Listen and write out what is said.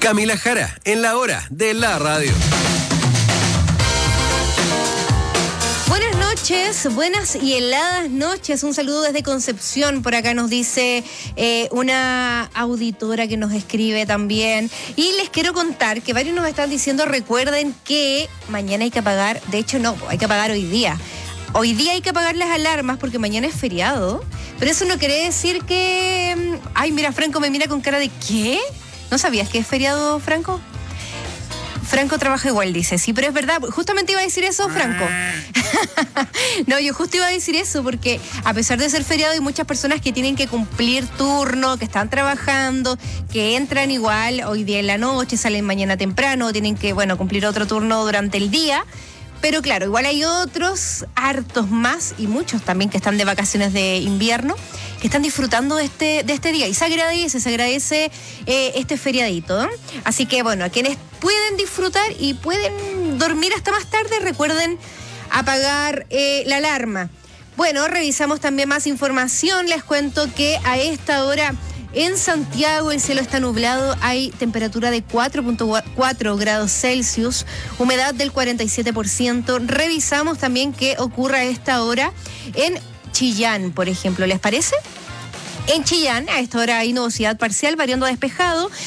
Camila Jara, en la hora de la radio. Buenas noches, buenas y heladas noches. Un saludo desde Concepción. Por acá nos dice una auditora que nos escribe también. Y les quiero contar que varios nos están diciendo, recuerden que mañana hay que apagar, de hecho no, hay que apagar hoy día. Hoy día hay que apagar las alarmas porque mañana es feriado. Pero eso no quiere decir que... Ay, mira, Franco me mira con cara de ¿qué? ¿No sabías que es feriado, Franco? Franco trabaja igual, dice. Sí, pero es verdad. Justamente iba a decir eso, Franco. No, yo justo iba a decir eso porque a pesar de ser feriado hay muchas personas que tienen que cumplir turno, que están trabajando, que entran igual hoy día en la noche, salen mañana temprano, tienen que, cumplir otro turno durante el día. Pero claro, igual hay otros, hartos más, y muchos también que están de vacaciones de invierno, que están disfrutando de este día. Y se agradece este feriadito, ¿eh? Así que a quienes pueden disfrutar y pueden dormir hasta más tarde, recuerden apagar la alarma. Revisamos también más información. Les cuento que a esta hora en Santiago el cielo está nublado, hay temperatura de 4.4 grados Celsius, humedad del 47%. Revisamos también qué ocurre a esta hora en Chillán, por ejemplo. ¿Les parece? En Chillán, a esta hora hay nubosidad parcial, variando a despejado.